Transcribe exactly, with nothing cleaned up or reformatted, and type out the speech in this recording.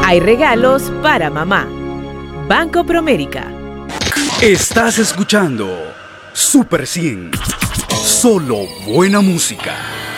Hay regalos para mamá. Banco Promérica. Estás escuchando Super cien. Solo buena música.